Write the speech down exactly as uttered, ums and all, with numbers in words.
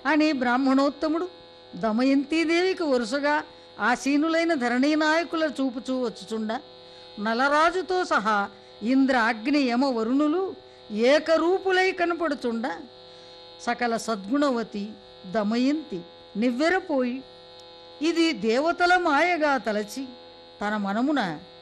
అని బ్రాహ్మణోత్తముడు దమయంతీదేవికి వరుసగా ఆసీనులైన ధరణీ నాయకుల చూపుచూ వచ్చుచుండ నలరాజుతో సహా ఇంద్ర అగ్ని యమ వరుణులు ఏకరూపులై కనపడుచుండ సకల సద్గుణవతి దమయంతి నివ్వెరపోయి ఇది దేవతల మాయగా తలచి తన మనమున